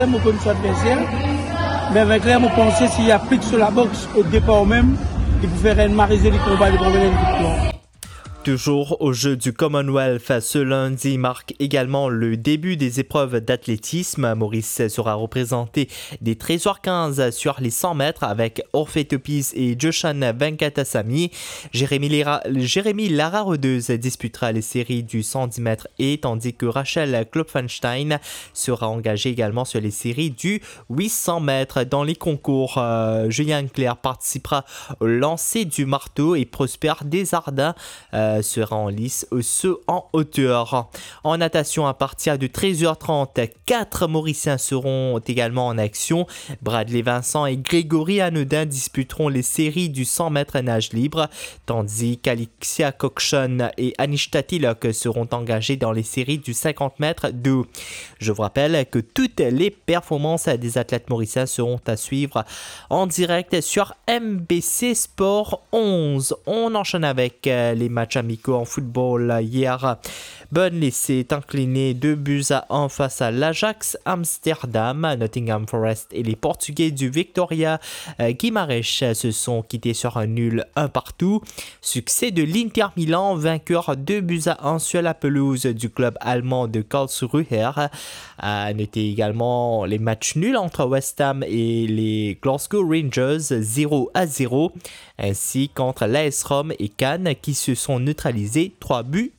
Mon connaissance adversaire, mais avec l'air, mon pensée, s'il y a plus sur la boxe au départ même, il peut faire mariser les combats, les problèmes de victoire. Toujours aux Jeux du Commonwealth, ce lundi marque également le début des épreuves d'athlétisme. Maurice sera représenté des 13h15 sur les 100 mètres avec Orphée Topiz et Joshan Venkatasamy. Jérémy Lara-Rodeuse disputera les séries du 110 mètres et tandis que Rachel Klopfenstein sera engagée également sur les séries du 800 mètres. Dans les concours, Julien Clerc participera au lancer du marteau et Prosper Desjardins sera en lice au saut en hauteur. En natation, à partir de 13h30, 4 Mauriciens seront également en action. Bradley Vincent et Grégory Anodin disputeront les séries du 100 mètres nage libre, tandis qu'Alexia Cochon et Anishta Tilok seront engagés dans les séries du 50 mètres d'eau. Je vous rappelle que toutes les performances des athlètes mauriciens seront à suivre en direct sur MBC Sport 11. On enchaîne avec les matchs amicaux en football. Hier, Burnley s'est incliné 2-1 face à l'Ajax Amsterdam. Nottingham Forest et les Portugais du Victoria Guimarães se sont quittés sur un nul 1-1. Succès de l'Inter Milan, vainqueur 2-1 sur la pelouse du club allemand de Karlsruhe. À noter également les matchs nuls entre West Ham et les Glasgow Rangers 0-0, ainsi qu'entre l'AS Rome et Cannes qui se sont neutralisés 3-3.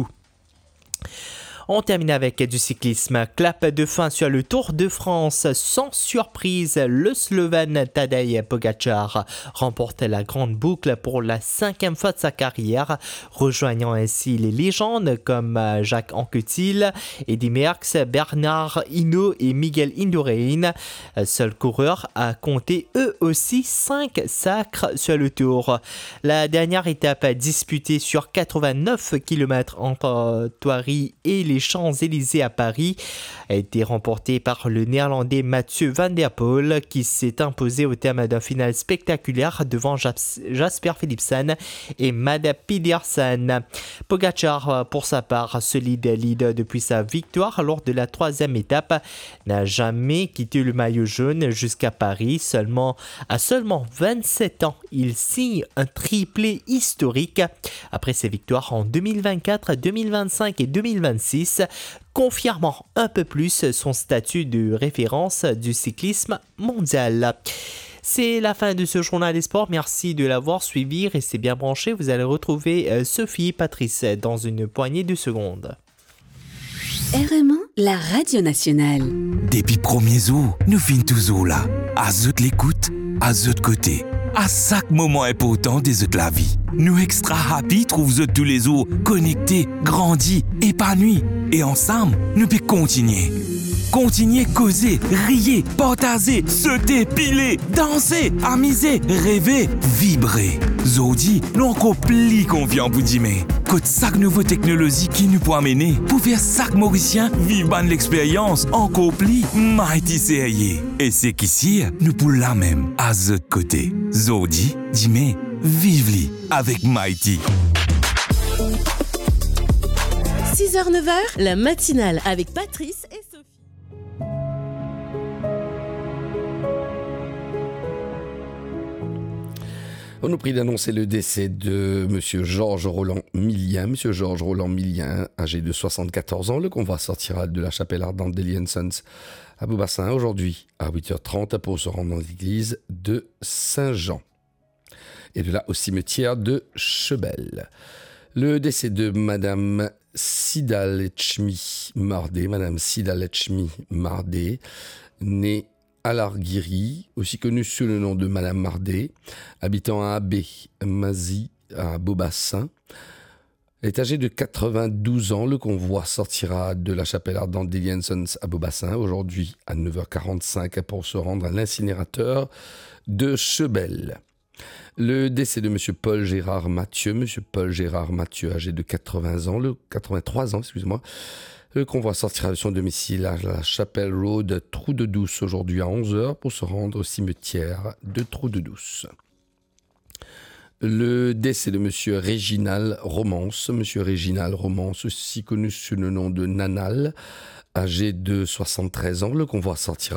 On termine avec du cyclisme. Clap de fin sur le Tour de France. Sans surprise, le Slovène Tadej Pogačar remporte la grande boucle pour la 5e fois de sa carrière, rejoignant ainsi les légendes comme Jacques Anquetil, Eddy Merckx, Bernard Hinault et Miguel Indurain. Seul coureur à compter eux aussi 5 sacres sur le Tour. La dernière étape disputée sur 89 km entre Thoiry et les Champs-Élysées à Paris a été remportée par le néerlandais Mathieu van der Poel qui s'est imposé au terme d'un final spectaculaire devant Jasper Philipsen et Mad Pedersen. Pogačar, pour sa part, solide leader depuis sa victoire lors de la 3e étape, n'a jamais quitté le maillot jaune jusqu'à Paris. À seulement 27 ans, il signe un triplé historique après ses victoires en 2024, 2025 et 2026. Confirmant un peu plus son statut de référence du cyclisme mondial. C'est la fin de ce journal des sports. Merci de l'avoir suivi. Restez bien branchés. Vous allez retrouver Sophie et Patrice dans une poignée de secondes. RMA, la radio nationale. Depuis 1er août, nous finissons toujours là. À zut l'écoute, à zut côté. À chaque moment important de la vie. Nous extra happy trouvons tous les jours connectés, grandis, épanouis. Et ensemble, nous pouvons continuer. Continuer causer, rire, partager, sauter, piler, danser, amuser, rêver, vibrer. Zodi, nous encore plus confiants pour dire que chaque nouvelle technologie qui nous peut amener pour faire chaque Mauricien vivre l'expérience encore plus mighty sérieux. Et c'est qu'ici, nous pour la même à ce côté. Zodi, dis-moi, vive-li avec Mighty. 6h-9h, la matinale avec Patrice et Sophie. On nous prie d'annoncer le décès de M. Georges Roland Millien. M. Georges Roland Millien, âgé de 74 ans. Le convoi sortira de la chapelle ardente d'Eli & Sons à Beaubassin aujourd'hui à 8h30 pour se rendre dans l'église de Saint-Jean. Et de là au cimetière de Chebel. Le décès de Madame Sidalechmi Mardé. Madame Sidalechmi Mardé, née à l'Arguiri, aussi connue sous le nom de Madame Mardé, habitant à Abbé Mazie, à Beaubassin. Elle est âgée de 92 ans. Le convoi sortira de la chapelle ardente d'Eli & Sons à Beaubassin aujourd'hui à 9h45 pour se rendre à l'incinérateur de Chebel. Le décès de M. Paul Gérard Mathieu. M. Paul Gérard Mathieu, âgé de 83 ans, excusez-moi. Le convoi sortira de son domicile à la Chapelle Road, Trou-de-Douce, aujourd'hui à 11h pour se rendre au cimetière de Trou-de-Douce. Le décès de M. Réginal Romance. M. Réginal Romance, aussi connu sous le nom de Nanal, âgé de 73 ans. Le convoi sortira